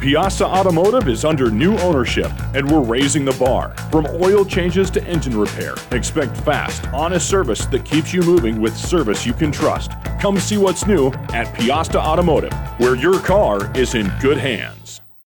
Piasta Automotive is under new ownership, and we're raising the bar. From oil changes to engine repair, expect fast, honest service that keeps you moving with service you can trust. Come see what's new at Piasta Automotive, where your car is in good hands.